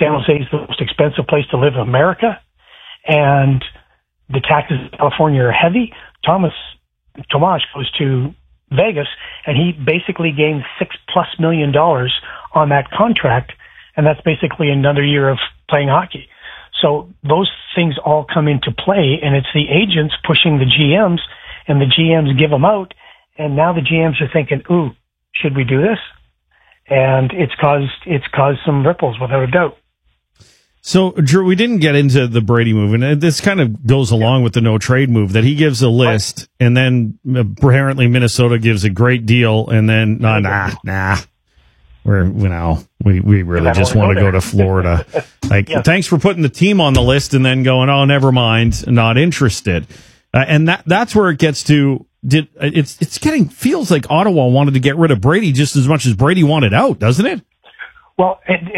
San Jose is the most expensive place to live in America, and the taxes in California are heavy. Tomas goes to Vegas, and he basically gained $6+ million on that contract, and that's basically another year of playing hockey. So those things all come into play, and it's the agents pushing the GMs, and the GMs give them out, and now the GMs are thinking, ooh, should we do this? And it's caused some ripples, without a doubt. So, Drew, we didn't get into the Brady move, and this kind of goes along with the no-trade move, that he gives a list, and then apparently Minnesota gives a great deal, and then, nah. We really just want to go to Florida. Thanks for putting the team on the list, and then going, oh, never mind, not interested. And that's where it gets to. Feels like Ottawa wanted to get rid of Brady just as much as Brady wanted out, doesn't it? Well,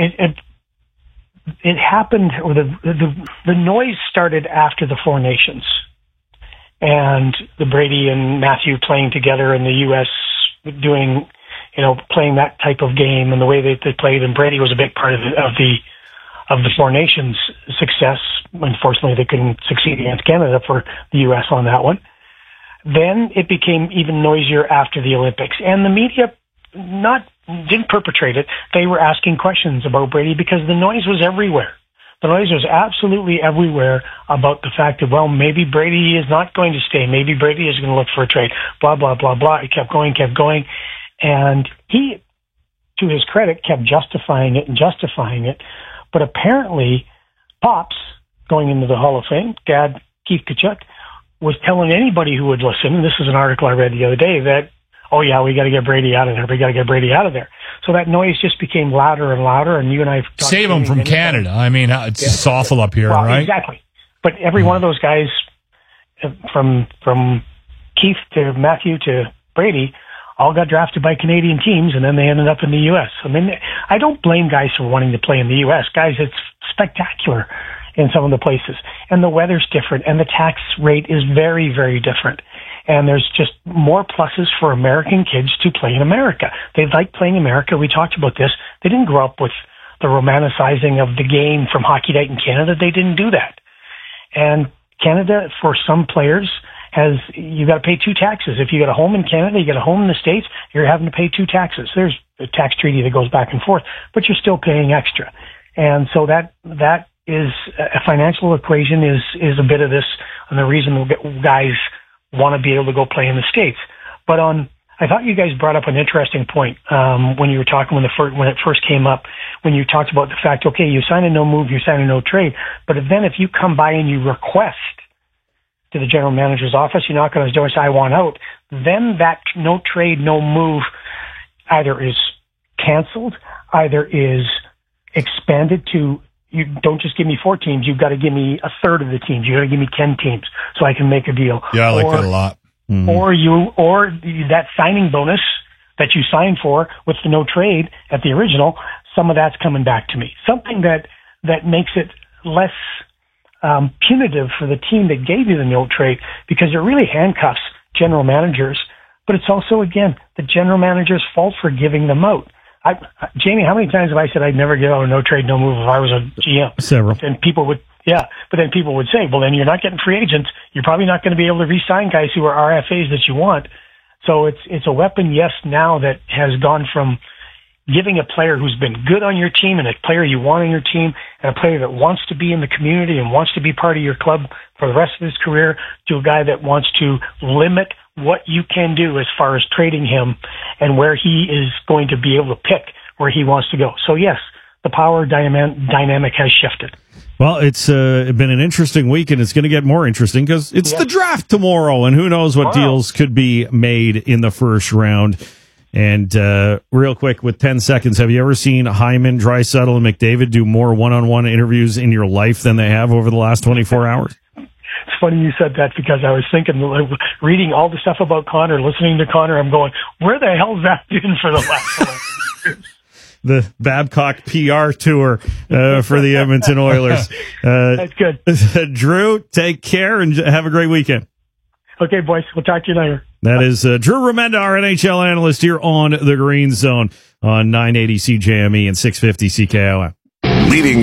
it happened. The noise started after the Four Nations, and the Brady and Matthew playing together in the U.S. doing, playing that type of game and the way they played. And Brady was a big part of the Four Nations success. Unfortunately, they couldn't succeed against Canada for the U.S. on that one. Then it became even noisier after the Olympics, and the media didn't perpetrate it. They were asking questions about Brady because the noise was everywhere. The noise was absolutely everywhere about the fact that, well, maybe Brady is not going to stay. Maybe Brady is going to look for a trade. Blah, blah, blah, blah. It kept going. And he, to his credit, kept justifying it. But apparently, Pops, going into the Hall of Fame, Dad, Keith Tkachuk, was telling anybody who would listen, and this is an article I read the other day, that, oh yeah, we got to get Brady out of there. So that noise just became louder and louder, and you and I have talked. Save him from Canada. I mean, it's awful up here, right? Exactly. But every one of those guys, from Keith to Matthew to Brady, all got drafted by Canadian teams, and then they ended up in the U.S. I mean, I don't blame guys for wanting to play in the U.S. Guys, it's spectacular in some of the places, and the weather's different, and the tax rate is very, very different. And there's just more pluses for American kids to play in America. They like playing America. We talked about this. They didn't grow up with the romanticizing of the game from Hockey Night in Canada. They didn't do that. And Canada, for some players, you got to pay two taxes. If you got a home in Canada, you got a home in the States, you're having to pay two taxes. There's a tax treaty that goes back and forth, but you're still paying extra. And so that is a financial equation is a bit of this, and the reason guys want to be able to go play in the States. But I thought you guys brought up an interesting point when you were talking when it first came up, when you talked about the fact, okay, you sign a no move, you sign a no trade, but then if you come by and you request to the general manager's office, you knock on his door and say, I want out, then that no trade, no move either is canceled, either is expanded to, you don't just give me 4 teams, you've got to give me a third of the teams. You've got to give me 10 teams so I can make a deal. Yeah, I like that a lot. Mm-hmm. Or that signing bonus that you signed for with the no trade at the original, some of that's coming back to me. Something that makes it less punitive for the team that gave you the no trade, because it really handcuffs general managers. But it's also, again, the general manager's fault for giving them out. Jamie, how many times have I said I'd never give out a no trade, no move if I was a GM? Several. And people would say, well, then you're not getting free agents. You're probably not going to be able to re-sign guys who are RFAs that you want. So it's a weapon, yes, now that has gone from giving a player who's been good on your team and a player you want on your team and a player that wants to be in the community and wants to be part of your club for the rest of his career to a guy that wants to limit what you can do as far as trading him and where he is going to be able to pick where he wants to go. So yes, the power dynamic has shifted. Well, it's been an interesting week, and it's going to get more interesting because it's the draft tomorrow, and who knows what deals could be made in the first round. And real quick, with 10 seconds, have you ever seen Hyman, Draisaitl, and McDavid do more one-on-one interviews in your life than they have over the last 24 hours? It's funny you said that, because I was thinking, reading all the stuff about Connor, listening to Connor, I'm going, where the hell's that been for the last 11 years? The Babcock PR tour for the Edmonton Oilers. That's good. Drew, take care and have a great weekend. Okay, boys. We'll talk to you later. That is Drew Remenda, our NHL analyst here on the Green Zone on 980 CJME and 650 CKOM. Leading